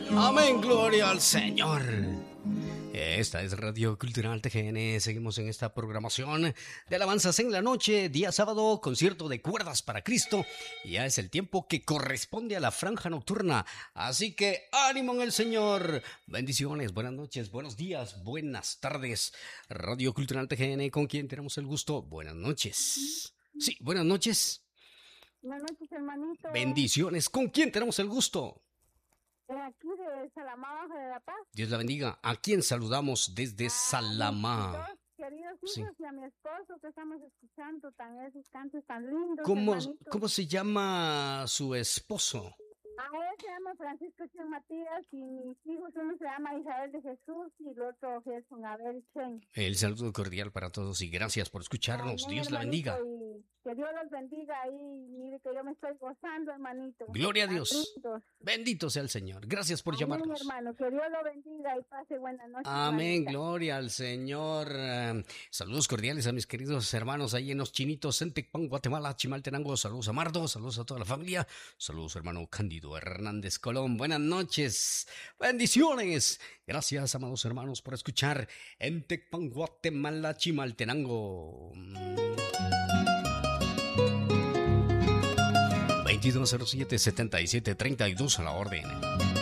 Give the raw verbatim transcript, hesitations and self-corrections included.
Amén, gloria al Señor. Esta es Radio Cultural T G N. Seguimos en esta programación de alabanzas en la noche, día sábado, concierto de cuerdas para Cristo. Y ya es el tiempo que corresponde a la franja nocturna. Así que ánimo en el Señor. Bendiciones, buenas noches, buenos días, buenas tardes. Radio Cultural T G N, ¿con quién tenemos el gusto? Buenas noches. Sí, buenas noches. Buenas noches, hermanito. Bendiciones, ¿con quién tenemos el gusto? Aquí de Salamá, Baja de la Paz. Dios la bendiga. ¿A quién saludamos desde A Salamá? mis queridos hijos Sí. y a mi esposo que estamos escuchando tan esos cantos tan lindos. ¿Cómo, hermanito. ¿Cómo se llama su esposo? A él se llama Francisco Chen Matías y mis hijos, uno se llama Israel de Jesús y el otro Gerson Abel Chen. El saludo cordial para todos y gracias por escucharnos. Amén, Dios la hermanito, bendiga. y que Dios los bendiga y mire que yo me estoy gozando, hermanito. Gloria a Dios. Lindos. Bendito sea el Señor. Gracias por Amén, llamarnos. hermano, que Dios lo bendiga y pase buena noche. Amén, hermanita. gloria al Señor. Eh, Saludos cordiales a mis queridos hermanos ahí en Los Chinitos, en Tecpan, Guatemala, Chimaltenango. Saludos a Mardo, saludos a toda la familia. Saludos hermano Cándido Hernández Colón. Buenas noches, bendiciones. Gracias, amados hermanos, por escuchar en Tecpan, Guatemala, Chimaltenango. veintidós cero siete setenta y siete treinta y dos a la orden.